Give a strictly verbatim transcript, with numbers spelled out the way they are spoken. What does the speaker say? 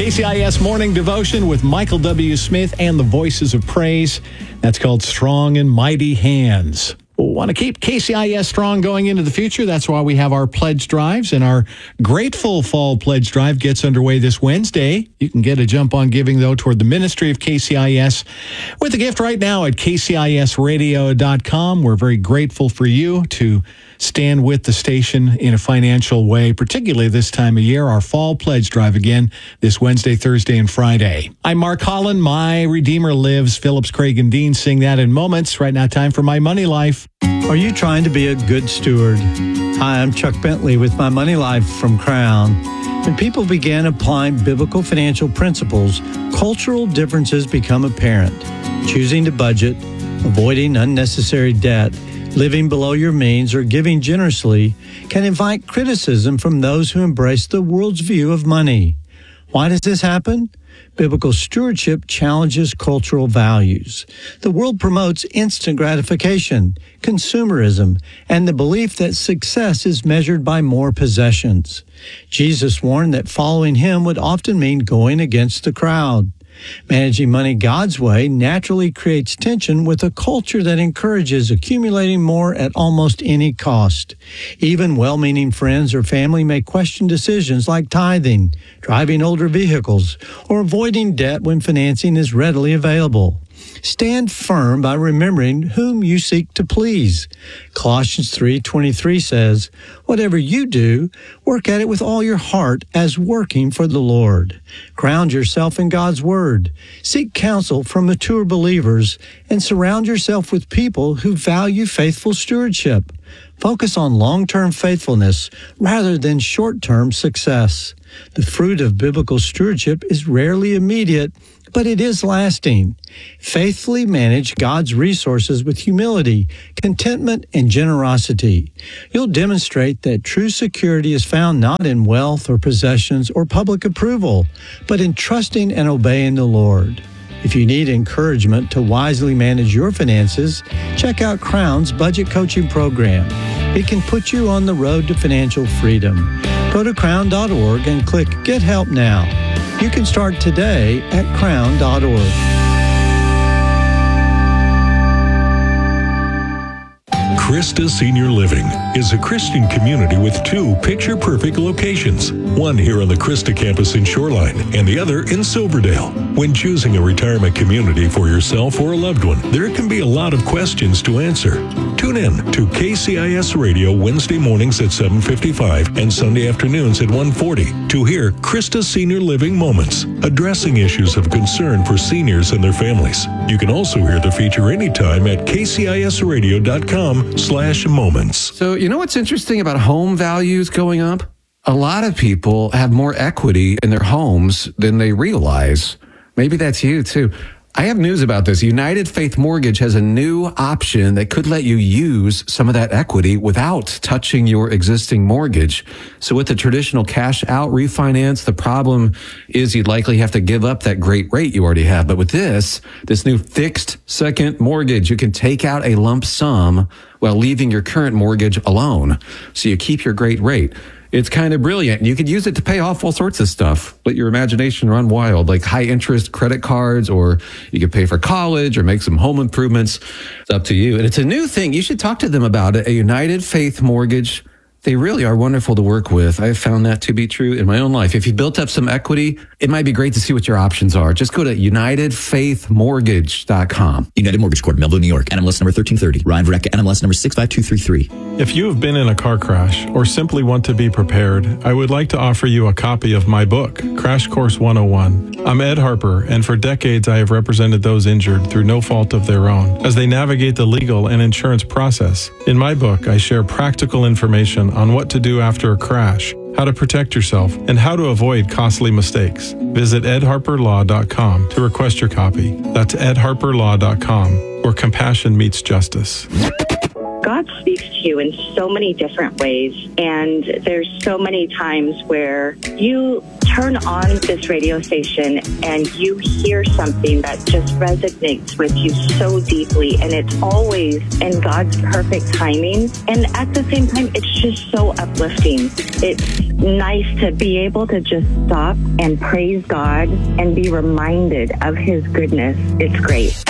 K C I S Morning Devotion with Michael W. Smith and the Voices of Praise. That's called Strong and Mighty Hands. We'll want to keep K C I S strong going into the future. That's why we have our pledge drives, and our Grateful Fall Pledge Drive gets underway this Wednesday. You can get a jump on giving, though, toward the ministry of K C I S with a gift right now at K C I S radio dot com. We're very grateful for you to stand with the station in a financial way, particularly this time of year. Our Fall Pledge Drive again this Wednesday, Thursday, and Friday. I'm Mark Holland. My Redeemer lives. Phillips, Craig, and Dean sing that in moments. Right now, time for My Money Life. Are you trying to be a good steward? Hi, I'm Chuck Bentley with My Money Life from Crown. When people began applying biblical financial principles, cultural differences become apparent. Choosing to budget, avoiding unnecessary debt, living below your means, or giving generously can invite criticism from those who embrace the world's view of money. Why does this happen? Biblical stewardship challenges cultural values. The world promotes instant gratification, consumerism, and the belief that success is measured by more possessions. Jesus warned that following him would often mean going against the crowd. Managing money God's way naturally creates tension with a culture that encourages accumulating more at almost any cost. Even well-meaning friends or family may question decisions like tithing, driving older vehicles, or avoiding debt when financing is readily available. Stand firm by remembering whom you seek to please. Colossians three twenty-three says, "Whatever you do, work at it with all your heart as working for the Lord." Ground yourself in God's Word. Seek counsel from mature believers and surround yourself with people who value faithful stewardship. Focus on long-term faithfulness rather than short-term success. The fruit of biblical stewardship is rarely immediate, but it is lasting. Faithfully manage God's resources with humility, contentment, and generosity. You'll demonstrate that true security is found not in wealth or possessions or public approval, but in trusting and obeying the Lord. If you need encouragement to wisely manage your finances, check out Crown's budget coaching program. It can put you on the road to financial freedom. Go to crown dot org and click Get Help Now. You can start today at crown dot org. Christa Senior Living is a Christian community with two picture-perfect locations, one here on the Christa campus in Shoreline and the other in Silverdale. When choosing a retirement community for yourself or a loved one, there can be a lot of questions to answer. Tune in to K C I S Radio Wednesday mornings at seven fifty-five and Sunday afternoons at one forty to hear Christa Senior Living Moments, addressing issues of concern for seniors and their families. You can also hear the feature anytime at K C I S radio dot com slash moments. So, you know what's interesting about home values going up? A lot of people have more equity in their homes than they realize. Maybe that's you, too. I have news about this. United Faith Mortgage has a new option that could let you use some of that equity without touching your existing mortgage. So with the traditional cash out refinance, the problem is you'd likely have to give up that great rate you already have. But with this, this new fixed second mortgage, you can take out a lump sum while leaving your current mortgage alone. So you keep your great rate. It's kind of brilliant. You could use it to pay off all sorts of stuff. Let your imagination run wild, like high interest credit cards, or you could pay for college or make some home improvements. It's up to you. And it's a new thing. You should talk to them about it. A United Faith Mortgage. They really are wonderful to work with. I've found that to be true in my own life. If you built up some equity, it might be great to see what your options are. Just go to united faith mortgage dot com. United Mortgage Corp, Melville, New York. N M L S number thirteen thirty. Ryan Vareka, N M L S number six five two three three. If you have been in a car crash or simply want to be prepared, I would like to offer you a copy of my book, Crash Course one oh one. I'm Ed Harper, and for decades I have represented those injured through no fault of their own as they navigate the legal and insurance process. In my book, I share practical information on what to do after a crash, how to protect yourself, and how to avoid costly mistakes. Visit ed harper law dot com to request your copy. That's ed harper law dot com, where compassion meets justice. God speaks to you in so many different ways, and there's so many times where you turn on this radio station and you hear something that just resonates with you so deeply, and it's always in God's perfect timing. And at the same time, it's just so uplifting. It's nice to be able to just stop and praise God and be reminded of his goodness. It's great.